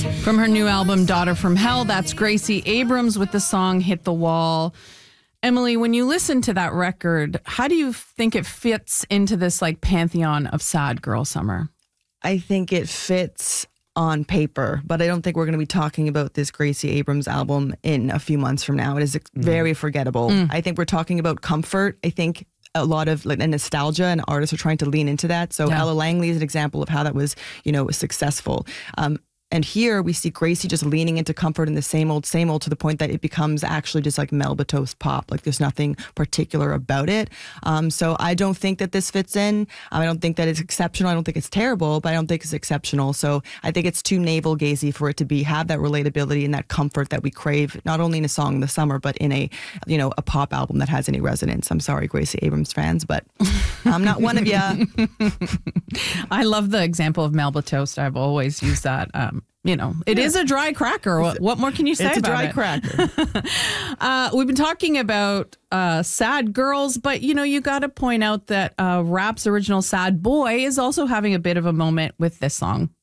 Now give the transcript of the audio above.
From her new album, Daughter from Hell, that's Gracie Abrams with the song Hit the Wall. Emily, when you listen to that record, how do you think it fits into this like pantheon of sad girl summer? I think it fits on paper, but I don't think we're going to be talking about this Gracie Abrams album in a few months from now. It is very forgettable. I think we're talking about comfort. I think a lot of like nostalgia, and artists are trying to lean into that. So Ella Langley is an example of how that was, successful. And here we see Gracie just leaning into comfort in the same old, to the point that it becomes actually just like Melba Toast pop. Like there's nothing particular about it. So I don't think that this fits in. I don't think that it's exceptional. I don't think it's terrible, but I don't think it's exceptional. So I think it's too navel-gazy for it to have that relatability and that comfort that we crave, not only in a song in the summer, but in a pop album that has any resonance. I'm sorry, Gracie Abrams fans, but I'm not one of you. I love the example of Melba Toast. I've always used that. It is a dry cracker. What more can you say about it? It's a dry cracker. We've been talking about sad girls, but, you got to point out that rap's original Sad Boy is also having a bit of a moment with this song.